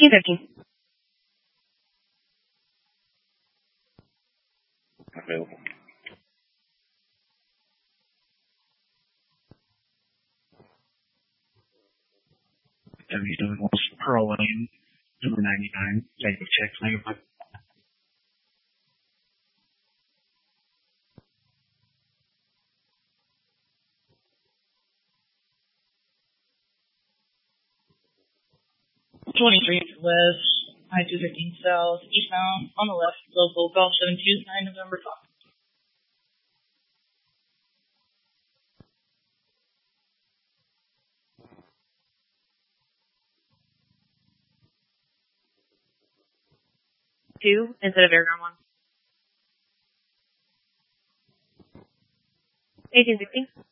1815. Available. W. Pearl Lane, number 99, negative check, negative. West, I-215 South, eastbound, on the left, local, Golf 729, November 5. Two instead of Airground 1. 1816.